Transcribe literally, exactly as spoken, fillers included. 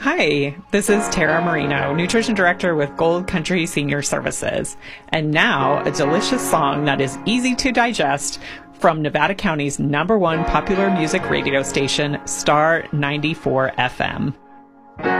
Hi, this is Tara Marino, Nutrition Director with Gold Country Senior Services. And now, a delicious song that is easy to digest from Nevada County's number one popular music radio station, Star ninety-four F M.